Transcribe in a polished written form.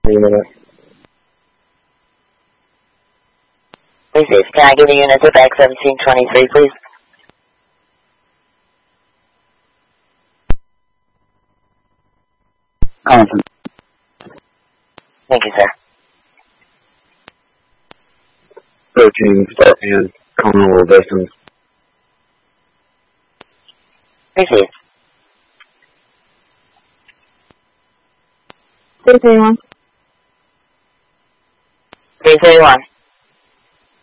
Unit. Receive. Can I give a unit to bag 1723, please? Compton. Thank you, sir. 13, start in, Commonwealth distance. Receive. 331. 331.